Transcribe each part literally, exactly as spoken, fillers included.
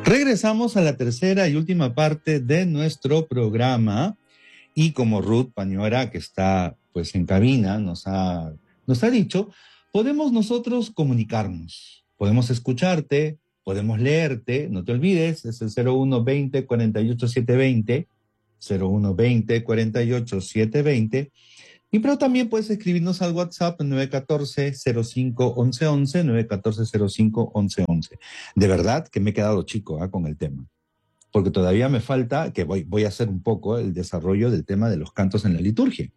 Regresamos a la tercera y última parte de nuestro programa y como Ruth Pañora, que está pues en cabina, nos ha, nos ha dicho, podemos nosotros comunicarnos, podemos escucharte, podemos leerte, no te olvides, es el cero uno veinte, cuarenta y ocho setecientos veinte, cero uno veinte, cuarenta y ocho setecientos veinte, y pero también puedes escribirnos al WhatsApp nueve uno cuatro, cero cinco, once once, nueve uno cuatro, cero cinco, once once. De verdad que me he quedado chico ¿eh? con el tema, porque todavía me falta, que voy, voy a hacer un poco el desarrollo del tema de los cantos en la liturgia.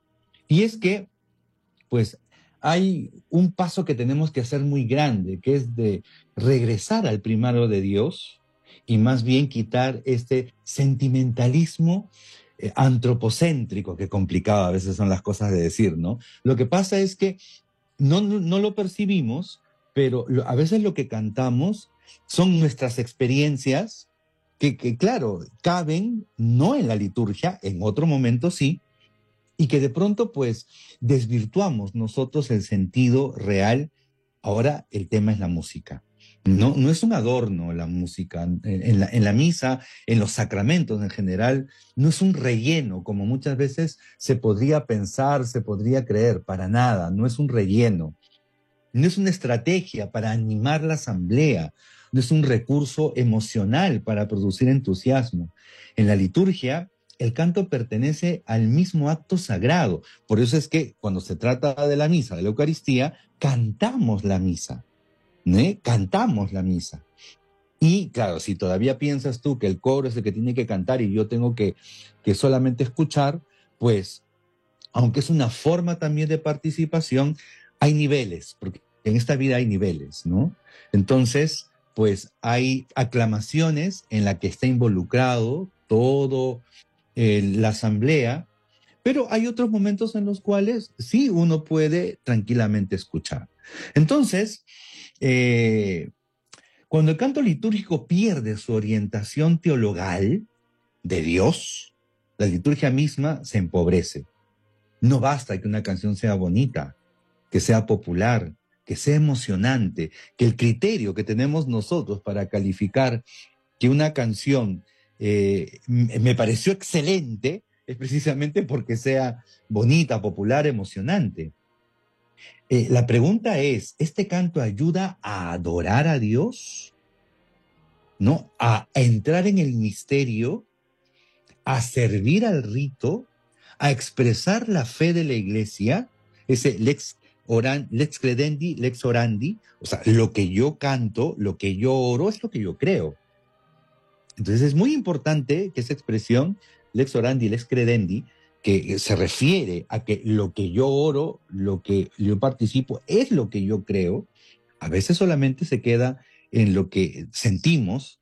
Y es que, pues, hay un paso que tenemos que hacer muy grande, que es de regresar al primario de Dios y más bien quitar este sentimentalismo eh, antropocéntrico, que complicado a veces son las cosas de decir, ¿no? Lo que pasa es que no, no, no lo percibimos, pero lo, a veces lo que cantamos son nuestras experiencias que, que, claro, caben no en la liturgia, en otro momento sí, y que de pronto pues desvirtuamos nosotros el sentido real. Ahora el tema es la música. No, no es un adorno la música. En, en, la, en la misa, en los sacramentos en general, no es un relleno, como muchas veces se podría pensar, se podría creer, para nada, no es un relleno. No es una estrategia para animar la asamblea, no es un recurso emocional para producir entusiasmo. En la liturgia, el canto pertenece al mismo acto sagrado. Por eso es que cuando se trata de la misa, de la Eucaristía, cantamos la misa, ¿no? Cantamos la misa. Y claro, si todavía piensas tú que el coro es el que tiene que cantar y yo tengo que, que solamente escuchar, pues, aunque es una forma también de participación, hay niveles, porque en esta vida hay niveles, ¿no? Entonces, pues hay aclamaciones en la que está involucrado todo eh, la asamblea, pero hay otros momentos en los cuales sí uno puede tranquilamente escuchar. Entonces, eh, cuando el canto litúrgico pierde su orientación teologal de Dios, la liturgia misma se empobrece. No basta que una canción sea bonita, que sea popular, que sea emocionante, que el criterio que tenemos nosotros para calificar que una canción eh, me pareció excelente es precisamente porque sea bonita, popular, emocionante. Eh, la pregunta es, ¿este canto ayuda a adorar a Dios? ¿No? A, a entrar en el misterio, a servir al rito, a expresar la fe de la iglesia, ese lex, oran, lex credendi, lex orandi, o sea, lo que yo canto, lo que yo oro, es lo que yo creo. Entonces es muy importante que esa expresión, lex orandi, lex credendi, que se refiere a que lo que yo oro, lo que yo participo, es lo que yo creo, a veces solamente se queda en lo que sentimos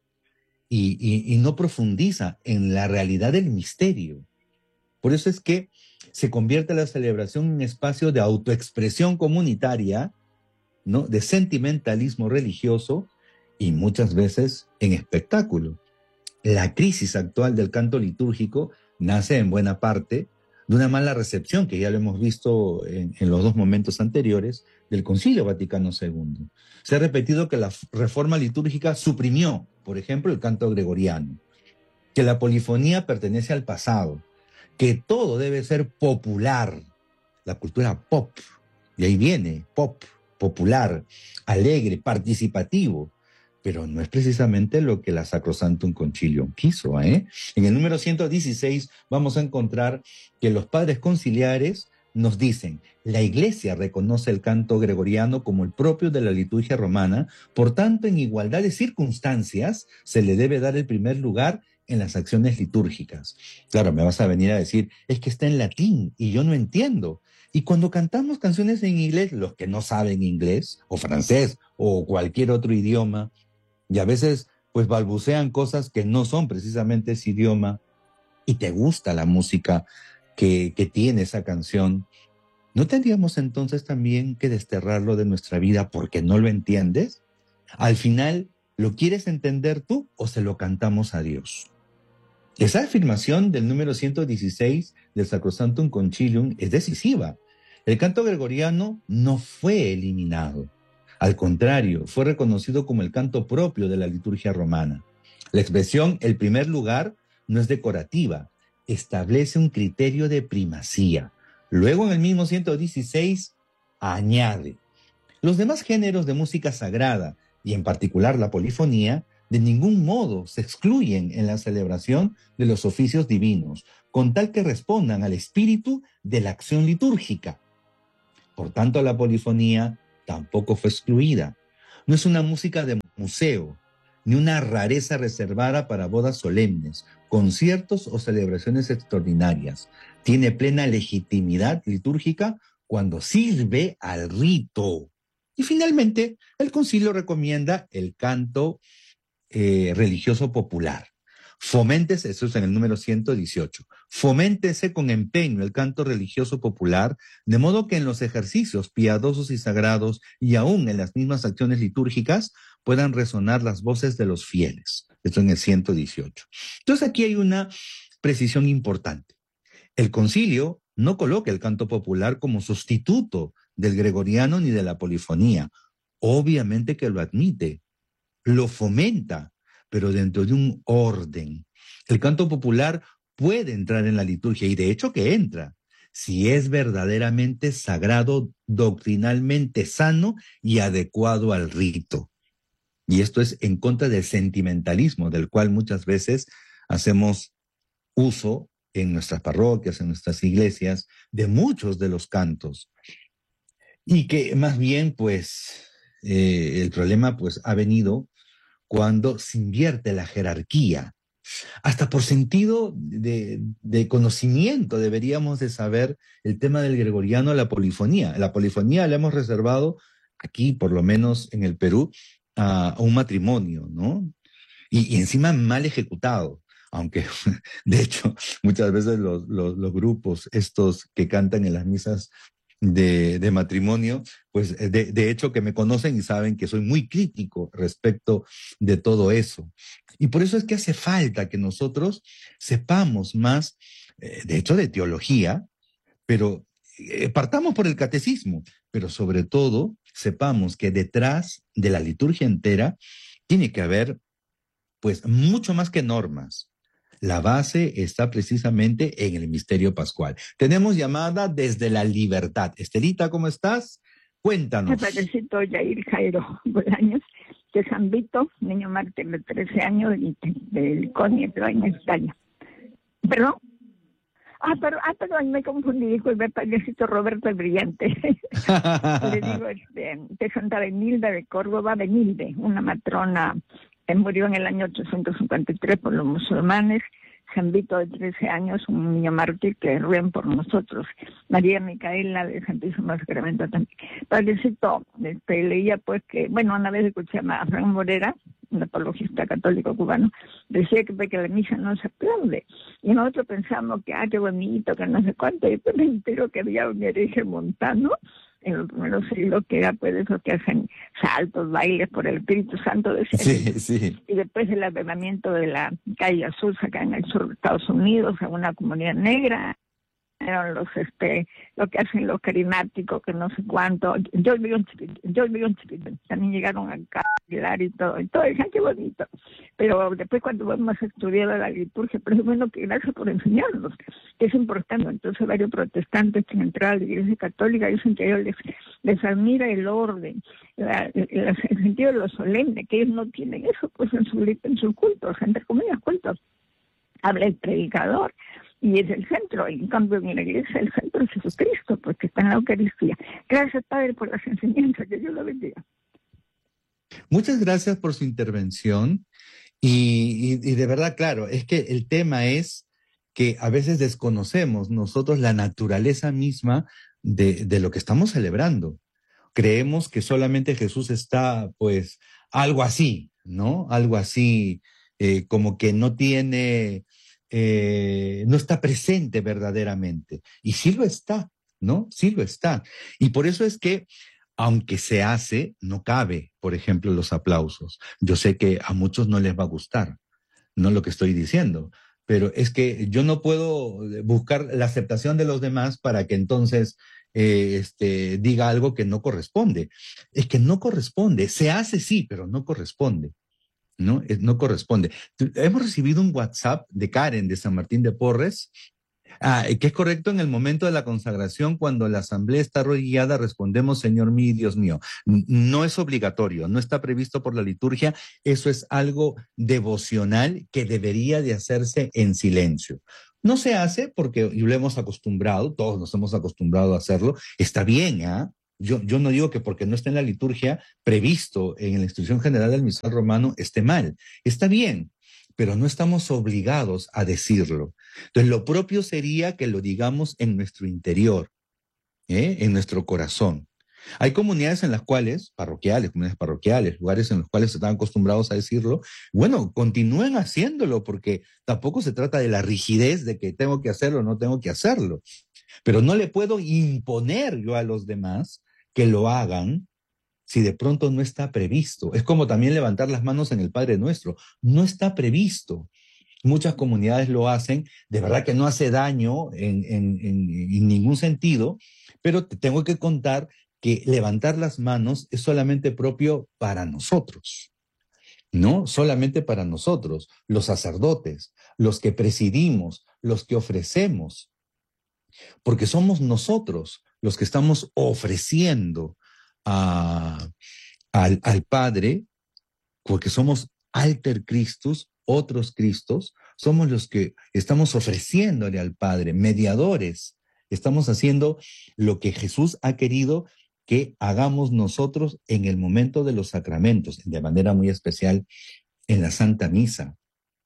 y, y, y no profundiza en la realidad del misterio. Por eso es que se convierte la celebración en un espacio de autoexpresión comunitaria, ¿no? De sentimentalismo religioso y muchas veces en espectáculo. La crisis actual del canto litúrgico nace en buena parte de una mala recepción, que ya lo hemos visto en, en los dos momentos anteriores, del Concilio Vaticano segundo. Se ha repetido que la reforma litúrgica suprimió, por ejemplo, el canto gregoriano, que la polifonía pertenece al pasado, que todo debe ser popular, la cultura pop, de ahí viene, pop, popular, alegre, participativo, pero no es precisamente lo que la Sacrosanctum Concilium quiso, ¿eh? En el número ciento dieciséis vamos a encontrar que los padres conciliares nos dicen, la Iglesia reconoce el canto gregoriano como el propio de la liturgia romana, por tanto, en igualdad de circunstancias, se le debe dar el primer lugar en las acciones litúrgicas. Claro, me vas a venir a decir, es que está en latín y yo no entiendo. Y cuando cantamos canciones en inglés, los que no saben inglés, o francés, o cualquier otro idioma, y a veces pues balbucean cosas que no son precisamente ese idioma, y te gusta la música que, que tiene esa canción, ¿no tendríamos entonces también que desterrarlo de nuestra vida porque no lo entiendes? Al final, ¿lo quieres entender tú o se lo cantamos a Dios? Esa afirmación del número ciento dieciséis del Sacrosanctum Concilium es decisiva. El canto gregoriano no fue eliminado. Al contrario, fue reconocido como el canto propio de la liturgia romana. La expresión "el primer lugar" no es decorativa, establece un criterio de primacía. Luego, en el mismo ciento dieciséis, añade: los demás géneros de música sagrada, y en particular la polifonía, de ningún modo se excluyen en la celebración de los oficios divinos, con tal que respondan al espíritu de la acción litúrgica. Por tanto, la polifonía tampoco fue excluida. No es una música de museo, ni una rareza reservada para bodas solemnes, conciertos o celebraciones extraordinarias. Tiene plena legitimidad litúrgica cuando sirve al rito. Y finalmente, el concilio recomienda el canto eh, religioso popular. Foméntese, eso es en el número ciento dieciocho, foméntese con empeño el canto religioso popular, de modo que en los ejercicios piadosos y sagrados, y aún en las mismas acciones litúrgicas, puedan resonar las voces de los fieles. Esto en el ciento dieciocho. Entonces aquí hay una precisión importante. El concilio no coloca el canto popular como sustituto del gregoriano ni de la polifonía. Obviamente que lo admite, lo fomenta, pero dentro de un orden. El canto popular puede entrar en la liturgia, y de hecho que entra, si es verdaderamente sagrado, doctrinalmente sano y adecuado al rito. Y esto es en contra del sentimentalismo, del cual muchas veces hacemos uso en nuestras parroquias, en nuestras iglesias, de muchos de los cantos. Y que más bien, pues, eh, el problema pues ha venido cuando se invierte la jerarquía. Hasta por sentido de, de conocimiento deberíamos de saber el tema del gregoriano, la polifonía. La polifonía la hemos reservado aquí, por lo menos en el Perú, a, a un matrimonio, ¿no? Y, y encima mal ejecutado. Aunque, de hecho, muchas veces los, los, los grupos estos que cantan en las misas de, de matrimonio, pues de, de hecho que me conocen y saben que soy muy crítico respecto de todo eso. Y por eso es que hace falta que nosotros sepamos más, eh, de hecho, de teología, pero eh, partamos por el catecismo, pero sobre todo sepamos que detrás de la liturgia entera tiene que haber, pues, mucho más que normas. La base está precisamente en el misterio pascual. Tenemos llamada desde La Libertad. Estelita, ¿cómo estás? Cuéntanos. Padrecito Yair Jairo Bolaños, de San Vito, niño mártir de trece años, del CONI, pero en España. ¿Perdón? Ah, pero, ah, perdón, me confundí, disculpe, Padrecito Roberto el Brillante. Le digo, este, de Santa Benilda de Córdoba, Benilde, una matrona que murió en el año ochocientos cincuenta y tres por los musulmanes. San Vito de trece años, un niño mártir que ruegan por nosotros. María Micaela de Santísimo Sacramento también. Padrecito, este, leía pues que, bueno, una vez escuché a Fran Morera, un apologista católico cubano, decía que, que la misa no se aplaude. Y nosotros pensamos que, ah, qué bonito, que no sé cuánto. Y después me entero que había un hereje montano en los primeros siglos, que era pues eso que hacen saltos, bailes por el Espíritu Santo de ese Sí, sí. Y después el avivamiento de la calle Azul acá en el sur de Estados Unidos, en una comunidad negra, eran los este lo que hacen los carismáticos, que no sé cuánto. Yo vivo en Chiquitán, yo vivo en Chiquitán, también llegaron acá a bailar y todo, y todo, decían qué bonito. Pero después cuando vamos a estudiar la liturgia, pero es bueno que gracias por enseñarnos, que es importante. Entonces varios protestantes que han entrado a la Iglesia Católica dicen que a ellos les, les admira el orden, la, la, el sentido de lo solemne, que ellos no tienen eso pues en su en sus cultos, entre comillas cultos. Habla el predicador y es el centro, y en cambio en la iglesia el centro es Jesucristo, porque está en la Eucaristía. Gracias, Padre, por las enseñanzas, que Dios lo bendiga. Muchas gracias por su intervención, y, y, y de verdad, claro, es que el tema es que a veces desconocemos nosotros la naturaleza misma de, de lo que estamos celebrando. Creemos que solamente Jesús está, pues, algo así, ¿no? Algo así, eh, como que no tiene... Eh, no está presente verdaderamente. Y sí lo está, ¿no? Sí lo está. Y por eso es que, aunque se hace, no cabe, por ejemplo, los aplausos. Yo sé que a muchos no les va a gustar, no lo que estoy diciendo, pero es que yo no puedo buscar la aceptación de los demás para que entonces eh, este, diga algo que no corresponde. Es que no corresponde. Se hace sí, pero no corresponde. ¿no? Eh, No corresponde. Hemos recibido un WhatsApp de Karen de San Martín de Porres. Ah, que es correcto en el momento de la consagración, cuando la asamblea está arrodillada, respondemos, Señor mío y Dios mío. No es obligatorio, no está previsto por la liturgia, eso es algo devocional que debería de hacerse en silencio. No se hace porque lo hemos acostumbrado, todos nos hemos acostumbrado a hacerlo, está bien, ¿ah? ¿eh? Yo, yo no digo que porque no está en la liturgia previsto en la instrucción general del misal romano esté mal, está bien, pero no estamos obligados a decirlo. Entonces, lo propio sería que lo digamos en nuestro interior, ¿eh? En nuestro corazón. Hay comunidades en las cuales, parroquiales, comunidades parroquiales, lugares en los cuales están acostumbrados a decirlo, bueno, continúen haciéndolo, porque tampoco se trata de la rigidez de que tengo que hacerlo o no tengo que hacerlo, pero no le puedo imponer yo a los demás que lo hagan si de pronto no está previsto. Es como también levantar las manos en el Padre Nuestro, no está previsto. Muchas comunidades lo hacen, de verdad que no hace daño en, en, en, en ningún sentido, pero te tengo que contar que levantar las manos es solamente propio para nosotros, ¿no? Solamente para nosotros, los sacerdotes, los que presidimos, los que ofrecemos, porque somos nosotros los que estamos ofreciendo a, al, al Padre, porque somos alter Christus, otros Cristos, somos los que estamos ofreciéndole al Padre, mediadores. Estamos haciendo lo que Jesús ha querido que hagamos nosotros en el momento de los sacramentos, de manera muy especial en la Santa Misa.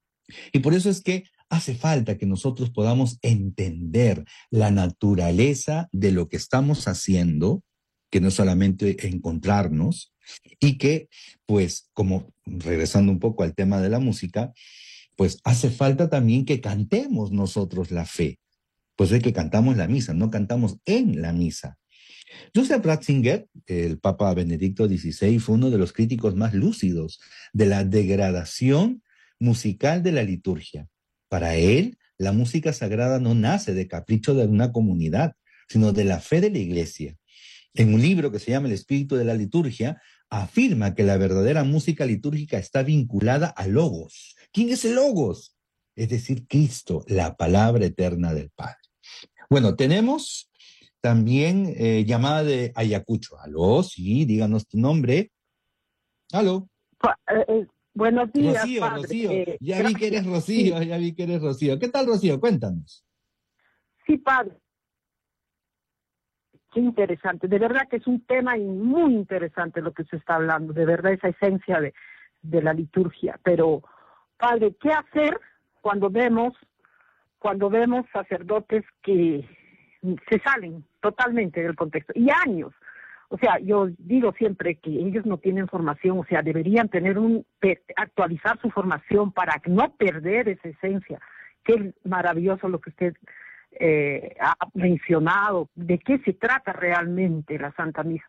Y por eso es que hace falta que nosotros podamos entender la naturaleza de lo que estamos haciendo, que no es solamente encontrarnos, y que, pues, como regresando un poco al tema de la música, pues hace falta también que cantemos nosotros la fe. Pues es que cantamos la misa, no cantamos en la misa. Joseph Ratzinger, el Papa Benedicto dieciséis, fue uno de los críticos más lúcidos de la degradación musical de la liturgia. Para él, la música sagrada no nace de capricho de una comunidad, sino de la fe de la Iglesia. En un libro que se llama El Espíritu de la Liturgia, afirma que la verdadera música litúrgica está vinculada a Logos. ¿Quién es el Logos? Es decir, Cristo, la palabra eterna del Padre. Bueno, tenemos también eh, llamada de Ayacucho. Aló, sí, díganos tu nombre. Aló. Eh, eh, buenos días, Rocío, padre. Rocío. Eh, ya gracias. vi que eres Rocío, Sí. ya vi que eres Rocío. ¿Qué tal, Rocío? Cuéntanos. Sí, padre. Qué interesante. De verdad que es un tema muy interesante lo que se está hablando. De verdad, esa esencia de, de la liturgia. Pero, padre, ¿qué hacer cuando vemos, cuando vemos sacerdotes que se salen totalmente del contexto? Y años. O sea, yo digo siempre que ellos no tienen formación, o sea, deberían tener un actualizar su formación para no perder esa esencia. Qué maravilloso lo que usted eh, ha mencionado, de qué se trata realmente la Santa Misa.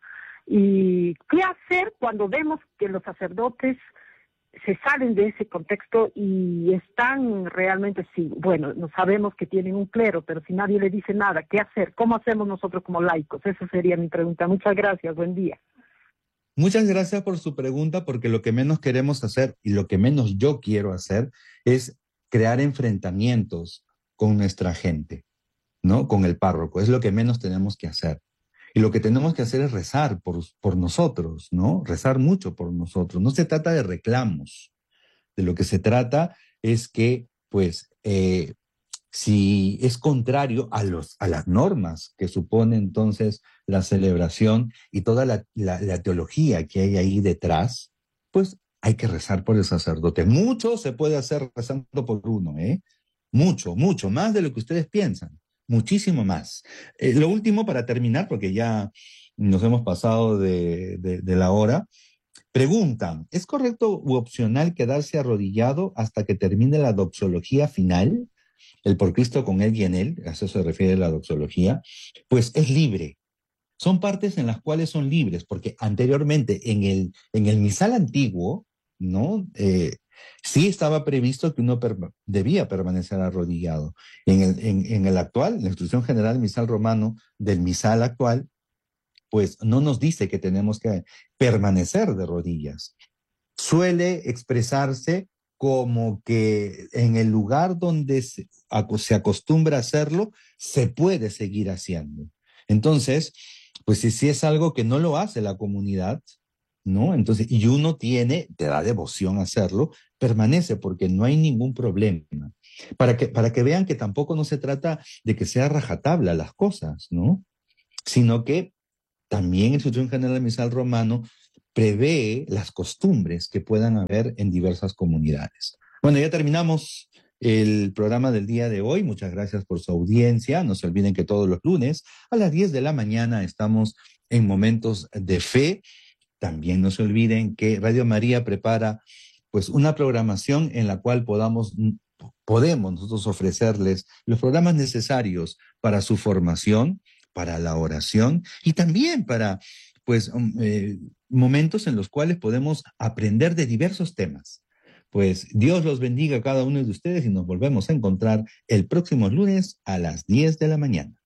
Y qué hacer cuando vemos que los sacerdotes se salen de ese contexto y están realmente, sí, bueno, no sabemos que tienen un clero, pero si nadie le dice nada, ¿qué hacer? ¿Cómo hacemos nosotros como laicos? Esa sería mi pregunta. Muchas gracias, buen día. Muchas gracias por su pregunta, porque lo que menos queremos hacer y lo que menos yo quiero hacer es crear enfrentamientos con nuestra gente, ¿no? Con el párroco. Es lo que menos tenemos que hacer. Y lo que tenemos que hacer es rezar por, por nosotros, ¿no? Rezar mucho por nosotros. No se trata de reclamos. De lo que se trata es que, pues, eh, si es contrario a, los, a las normas que supone entonces la celebración y toda la, la, la teología que hay ahí detrás, pues hay que rezar por el sacerdote. Mucho se puede hacer rezando por uno, ¿eh? Mucho, mucho, más de lo que ustedes piensan. Muchísimo más. Eh, lo último para terminar, porque ya nos hemos pasado de, de, de la hora. Preguntan, ¿es correcto u opcional quedarse arrodillado hasta que termine la doxología final? El por Cristo con él y en él, a eso se refiere la doxología, pues es libre. Son partes en las cuales son libres, porque anteriormente en el, en el misal antiguo, ¿no? Eh, sí estaba previsto que uno per debía permanecer arrodillado. En el, en, en el actual, la instrucción general del misal romano, del misal actual, pues no nos dice que tenemos que permanecer de rodillas. suele expresarse como que en el lugar donde se, se acostumbra a hacerlo, se puede seguir haciendo. Entonces, pues si, si es algo que no lo hace la comunidad, ¿no? Entonces, y uno tiene, te da devoción a hacerlo, permanece porque no hay ningún problema. Para que, para que vean que tampoco no se trata de que sea rajatabla las cosas, ¿no? Sino que también el Sutrón General de Misal Romano prevé las costumbres que puedan haber en diversas comunidades. Bueno, ya terminamos el programa del día de hoy. Muchas gracias por su audiencia. No se olviden que todos los lunes a las diez de la mañana estamos en Momentos de Fe. También no se olviden que Radio María prepara pues una programación en la cual podamos, podemos nosotros ofrecerles los programas necesarios para su formación, para la oración y también para pues eh, momentos en los cuales podemos aprender de diversos temas. Pues Dios los bendiga a cada uno de ustedes y nos volvemos a encontrar el próximo lunes a las diez de la mañana.